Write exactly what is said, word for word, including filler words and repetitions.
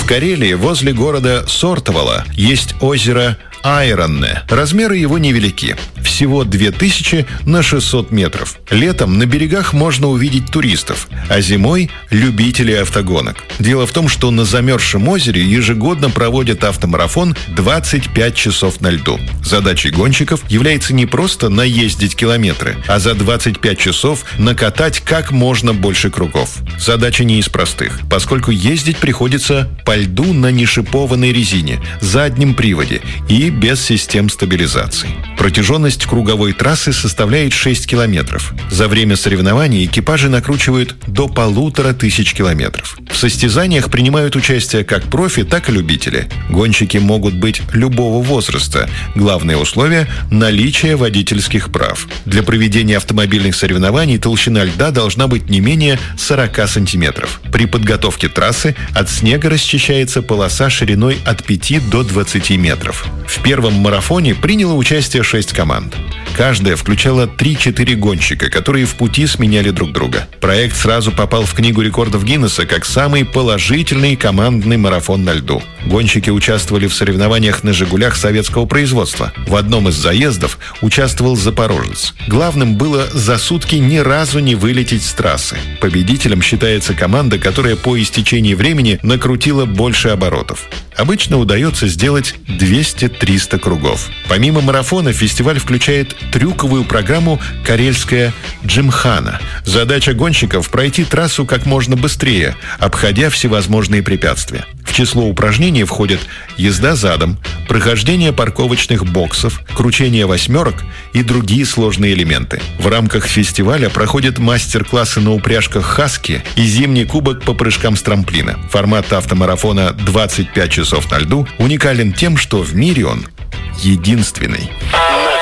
Карелии, возле города Сортовало, есть озеро Айронне. Размеры его невелики. Всего две тысячи на шестьсот метров. Летом на берегах можно увидеть туристов, а зимой – любителей автогонок. Дело в том, что на замерзшем озере ежегодно проводят автомарафон двадцать пять часов на льду. Задачей гонщиков является не просто наездить километры, а за двадцать пять часов накатать как можно больше кругов. Задача не из простых, поскольку ездить приходится по льду на нешипованной резине, заднем приводе и без систем стабилизации. Протяженность круговой трассы составляет шесть километров. За время соревнований экипажи накручивают до полутора тысяч километров. В состязаниях принимают участие как профи, так и любители. Гонщики могут быть любого возраста. Главное условие – наличие водительских прав. Для проведения автомобильных соревнований толщина льда должна быть не менее сорок сантиметров. При подготовке трассы от снега расчищается полоса шириной от пяти до двадцати метров. В первом марафоне приняло участие шесть команд. Каждая включала три-четыре гонщика, которые в пути сменяли друг друга. Проект сразу попал в Книгу рекордов Гиннесса как самый положительный командный марафон на льду. Гонщики участвовали в соревнованиях на «Жигулях» советского производства. В одном из заездов участвовал запорожец. Главным было за сутки ни разу не вылететь с трассы. Победителем считается команда, которая по истечении времени накрутила больше оборотов. Обычно удается сделать двести-триста кругов. Помимо марафона, фестиваль включает трюковую программу «Карельская Джимхана». Задача гонщиков – пройти трассу как можно быстрее, обходя всевозможные препятствия. В число упражнений входят езда задом, прохождение парковочных боксов, кручение восьмерок и другие сложные элементы. В рамках фестиваля проходят мастер-классы на упряжках «Хаски» и зимний кубок по прыжкам с трамплина. Формат автомарафона «двадцать пять часов на льду» уникален тем, что в мире он единственный.